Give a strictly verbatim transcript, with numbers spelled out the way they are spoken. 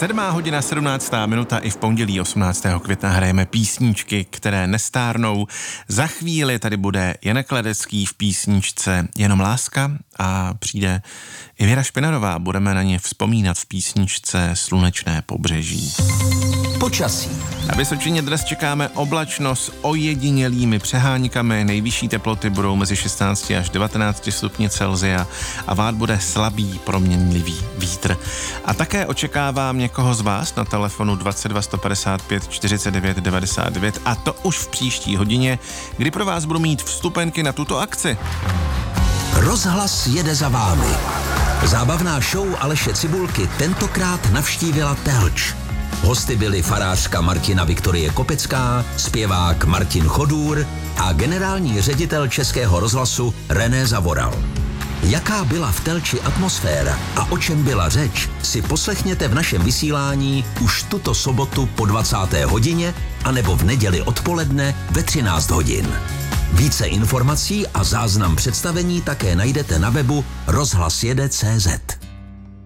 Sedmá hodina, sedmnáctá minuta, i v pondělí osmnáctého května hrajeme písničky, které nestárnou. Za chvíli tady bude Janek Ledecký v písničce Jenom láska a přijde i Věra Špinarová. Budeme na ně vzpomínat v písničce Slunečné pobřeží. Počasí. Na Vysočině dnes čekáme oblačno s ojedinělými přeháňkami. Nejvyšší teploty budou mezi šestnáct až devatenáct stupni Celsia a vát bude slabý proměnlivý vítr. A také očekávám někoho z vás na telefonu dvacet dva sto padesát pět čtyřicet devět devadesát devět, a to už v příští hodině, kdy pro vás budu mít vstupenky na tuto akci. Rozhlas jede za vámi. Zábavná show Aleše Cibulky tentokrát navštívila Telč. Hosty byli farářka Martina Viktorie Kopecká, zpěvák Martin Chodůr a generální ředitel Českého rozhlasu René Zavoral. Jaká byla v Telči atmosféra a o čem byla řeč, si poslechněte v našem vysílání už tuto sobotu po dvacáté hodině anebo v neděli odpoledne ve třináct hodin. Více informací a záznam představení také najdete na webu rozhlasjede tečka cé zet.